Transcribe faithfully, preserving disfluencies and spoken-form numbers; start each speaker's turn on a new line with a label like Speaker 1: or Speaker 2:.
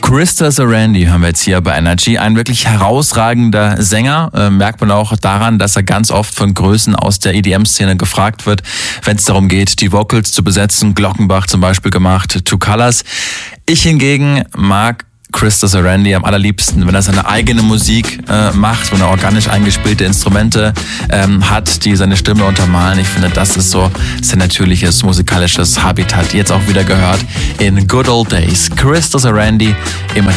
Speaker 1: Krista Sarandí hören wir jetzt hier bei Energy. Ein wirklich herausragender Sänger. Äh, merkt man auch daran, dass er ganz oft von Größen aus der E D M-Szene gefragt wird, wenn es darum geht, die Vocals zu besetzen. Glockenbach zum Beispiel gemacht, Two Colors. Ich hingegen mag Krista Sarandí am allerliebsten, wenn er seine eigene Musik äh, macht, wenn er organisch eingespielte Instrumente ähm, hat, die seine Stimme untermalen. Ich finde, das ist so sein natürliches musikalisches Habitat. Jetzt auch wieder gehört in Good Old Days. Krista Sarandí, immer